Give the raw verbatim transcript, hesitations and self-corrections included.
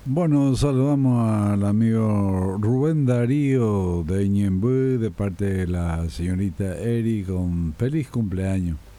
Bueno, saludamos al amigo Rubén Darío de Ñemby de parte de la señorita Eri con feliz cumpleaños.